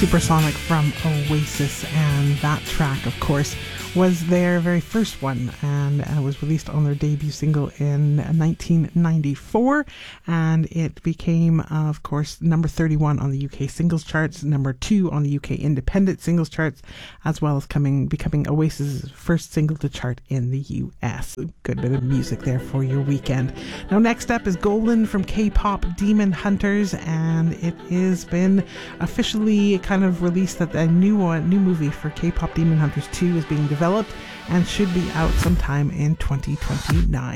Supersonic from Oasis, and that track, of course, was their very first one, and was released on their debut single in 1994, and it became, of course, number 31 on the UK singles charts, number 2 on the UK independent singles charts, as well as becoming Oasis' first single to chart in the US. Good bit of music there for your weekend. Now, next up is Golden from K-pop Demon Hunters, and it has been officially kind of released that a new movie for K-pop Demon Hunters 2 is being developed and should be out sometime in 2029.